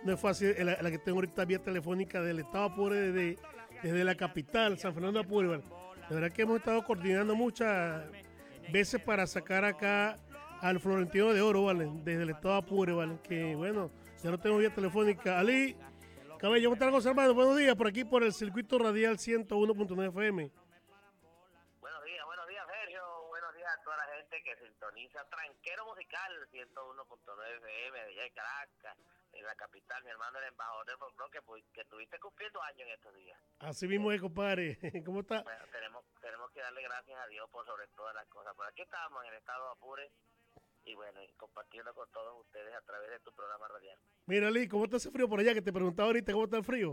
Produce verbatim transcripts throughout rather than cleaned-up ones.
no es fácil, la, la que tengo ahorita vía telefónica del estado Apure, desde, desde la capital, San Fernando de Apure, ¿vale? La verdad que hemos estado coordinando muchas veces para sacar acá al Florentino de Oro, ¿vale? Desde el estado Apure, ¿vale? Que bueno, ya lo tengo vía telefónica. Ali Cabello, ¿cómo están los hermanos? Buenos días, por aquí por el circuito radial ciento uno punto nueve F M. Buenos días, buenos días, Sergio. Buenos días a toda la gente que sintoniza Tranquero Musical ciento uno punto nueve F M de allá de Caracas, en la capital. Mi hermano, el embajador del folclore, que, pues, que estuviste cumpliendo años en estos días. Así mismo es, compadre. ¿Cómo está? Bueno, tenemos, tenemos que darle gracias a Dios por sobre todas las cosas. Por aquí estamos en el estado de Apure y bueno, y compartiendo con todos ustedes a través de tu programa radial. Mira, Ali, ¿cómo está ese frío por allá? Que te preguntaba ahorita, ¿cómo está el frío?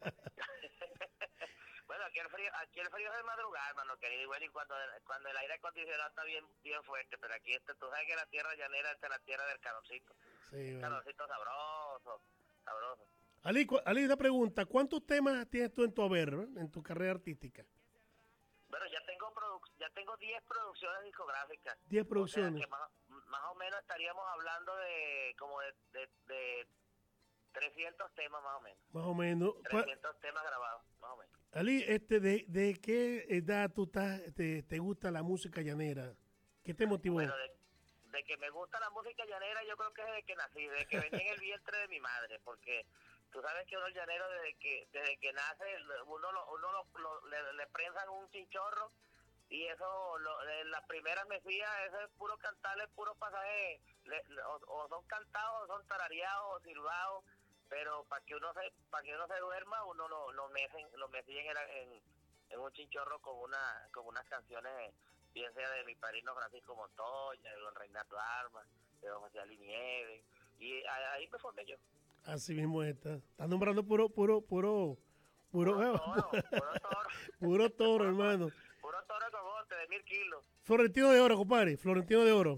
Bueno, aquí el frío, aquí el frío es de madrugada, hermano querido, igual y cuando, cuando el aire acondicionado está bien, bien fuerte, pero aquí este, tú sabes que la tierra llanera esta es la tierra del calorcito. Sí, bueno. Calorcito sabroso, sabroso. Ali, cu- Ali, una pregunta. ¿Cuántos temas tienes tú en tu haber, ¿no? En tu carrera artística? Bueno, ya tengo produ- ya tengo diez producciones discográficas. diez O producciones. sea que más, más o menos estaríamos hablando de como de, de, de trescientos temas más o menos. Más o menos. ¿Cuál- trescientos temas grabados, más o menos. Ali, este, de, ¿de qué edad tú estás, te, te gusta la música llanera? ¿Qué te motivó? Bueno, de, de que me gusta la música llanera, yo creo que desde que nací, desde que venía en el vientre de mi madre, porque tú sabes que uno el llanero desde que desde que nace, uno lo, uno lo, lo- le, le prensan un chinchorro y eso, lo, en las primeras mesías, eso es puro cantarle, puro pasaje, le- le- o, o son cantados, o son tarareados, o silbados, pero para que uno se para que uno se duerma, uno lo, lo mecen, lo mesillan en, en, en un chinchorro con una con unas canciones, bien sea de mi padrino Francisco Montoya, de don Reinaldo Armas, de don José Ali Nieves, y a- ahí me formé yo. Así mismo está. Estás nombrando puro, puro, puro, puro, Puro toro, puro toro. puro toro, hermano. Puro toro con bote de mil kilos. Florentino de Oro, compadre. Florentino de Oro.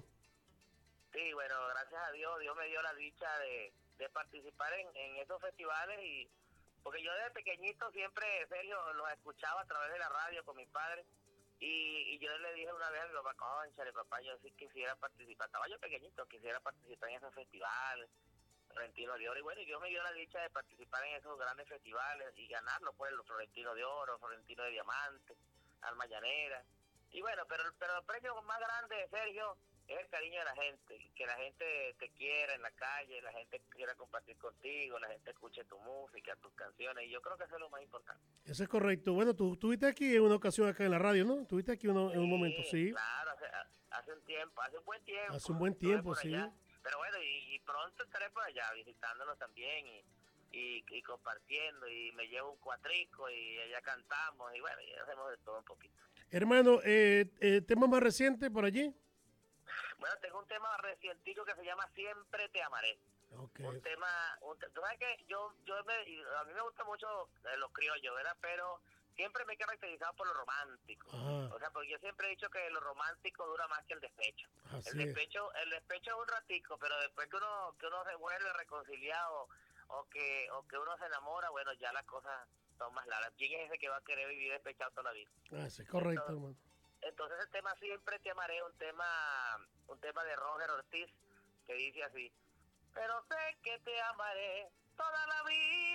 Sí, bueno, gracias a Dios, Dios me dio la dicha de, de participar en, en esos festivales y porque yo desde pequeñito siempre, Sergio, los escuchaba a través de la radio con mi padre y, y yo le dije una vez a mi papá, cónchale, papá, yo sí quisiera participar, estaba yo pequeñito, quisiera participar en esos festivales, Florentino de Oro, y bueno, y Dios me dio la dicha de participar en esos grandes festivales y ganarlo, pues, los Florentino de Oro, Florentino de Diamante, Alma Llanera, y bueno, pero, pero el premio más grande, Sergio, es el cariño de la gente, que la gente te quiera en la calle, la gente quiera compartir contigo, la gente escuche tu música, tus canciones, y yo creo que eso es lo más importante. Eso es correcto. Bueno, tú estuviste aquí en una ocasión acá en la radio, ¿no? Estuviste aquí uno- en un momento, sí. Claro, hace, hace un tiempo, hace un buen tiempo. Hace un buen estuve tiempo, por sí. allá. Pero bueno, y, y pronto estaré por allá visitándonos también y, y, y compartiendo, y me llevo un cuatrico y allá cantamos, y bueno, y hacemos de todo un poquito. Hermano, eh, eh, tema más reciente por allí. Bueno, tengo un tema recientico que se llama Siempre te amaré. Ok. Un tema, un te- tú sabes que yo, yo me, y a mí me gusta mucho eh, los criollos, ¿verdad? Pero siempre me he caracterizado por lo romántico. Ajá. O sea, porque yo siempre he dicho que lo romántico dura más que el despecho. Así el es. despecho, el despecho es un ratico, pero después que uno, que uno se vuelve reconciliado o que, o que uno se enamora, bueno, ya las cosas son más largas. ¿Quién es ese que va a querer vivir despechado toda la vida? Ah, sí, correcto, Entonces, hermano. entonces el tema Siempre te amaré, un tema, un tema de Roger Ortiz, que dice así: pero sé que te amaré toda la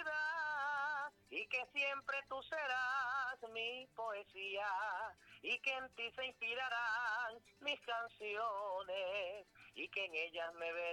vida y que siempre tú serás mi poesía y que en ti se inspirarán mis canciones y que en ellas me veré